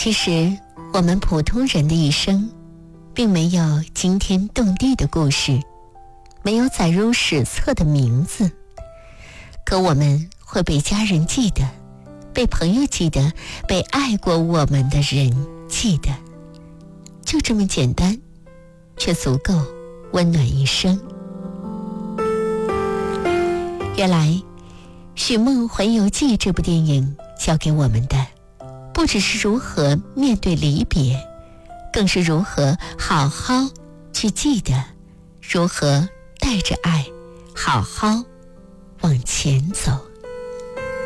其实我们普通人的一生并没有惊天动地的故事，没有载入史册的名字，可我们会被家人记得，被朋友记得，被爱过我们的人记得，就这么简单，却足够温暖一生。原来《寻梦环游记》这部电影教给我们的不只是如何面对离别，更是如何好好去记得，如何带着爱好好往前走。